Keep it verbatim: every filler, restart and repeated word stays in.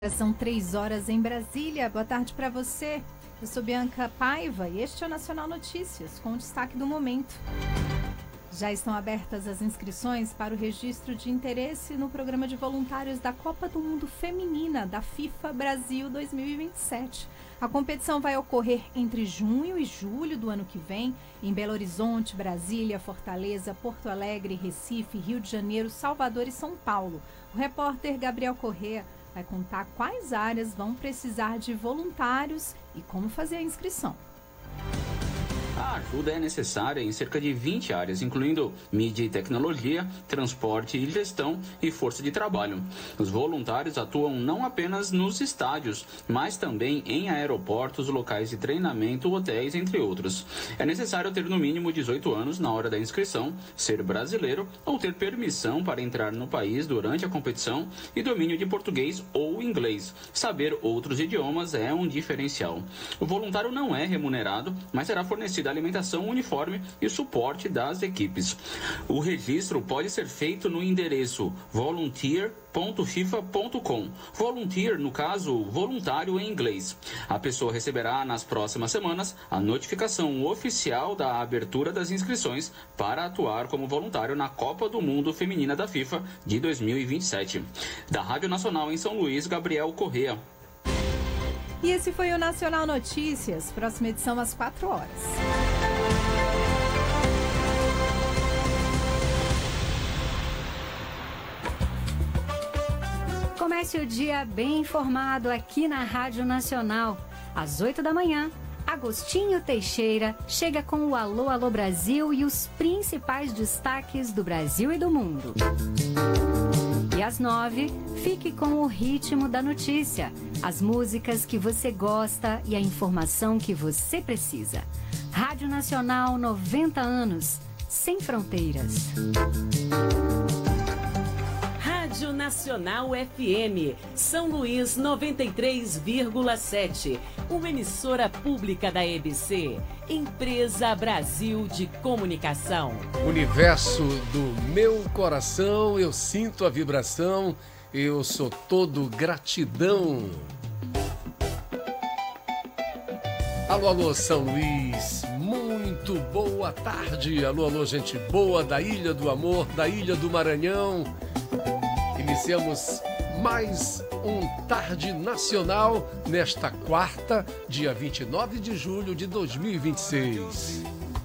São três horas em Brasília. Boa tarde para você. Eu sou Bianca Paiva e este é o Nacional Notícias, com o destaque do momento. Já estão abertas as inscrições para o registro de interesse no programa de voluntários da Copa do Mundo Feminina da FIFA Brasil dois mil e vinte e sete. A competição vai ocorrer entre junho e julho do ano que vem em Belo Horizonte, Brasília, Fortaleza, Porto Alegre, Recife, Rio de Janeiro, Salvador e São Paulo. O repórter Gabriel Corrêa vai contar quais áreas vão precisar de voluntários e como fazer a inscrição. A ajuda é necessária em cerca de vinte áreas, incluindo mídia e tecnologia, transporte e gestão e força de trabalho. Os voluntários atuam não apenas nos estádios, mas também em aeroportos, locais de treinamento, hotéis, entre outros. É necessário ter no mínimo dezoito anos na hora da inscrição, ser brasileiro ou ter permissão para entrar no país durante a competição e domínio de português ou inglês. Saber outros idiomas é um diferencial. O voluntário não é remunerado, mas será fornecido alimentação, uniforme e suporte das equipes. O registro pode ser feito no endereço volunteer ponto fifa ponto com. Volunteer, no caso, voluntário em inglês. A pessoa receberá nas próximas semanas a notificação oficial da abertura das inscrições para atuar como voluntário na Copa do Mundo Feminina da FIFA de dois mil e vinte e sete. Da Rádio Nacional em São Luís, Gabriel Corrêa. E esse foi o Nacional Notícias. Próxima edição às quatro horas. Comece o dia bem informado aqui na Rádio Nacional. Às oito da manhã, Agostinho Teixeira chega com o Alô, Alô Brasil e os principais destaques do Brasil e do mundo. E às nove, fique com o ritmo da notícia, as músicas que você gosta e a informação que você precisa. Rádio Nacional, noventa anos, sem fronteiras. Rádio Nacional F M, São Luís noventa e três vírgula sete, uma emissora pública da E B C, Empresa Brasil de Comunicação. Universo do meu coração, eu sinto a vibração, eu sou todo gratidão. Alô, alô, São Luís, muito boa tarde. Alô, alô, gente boa da Ilha do Amor, da Ilha do Maranhão. Iniciamos mais um Tarde Nacional nesta quarta, dia vinte e nove de julho de dois mil e vinte e seis.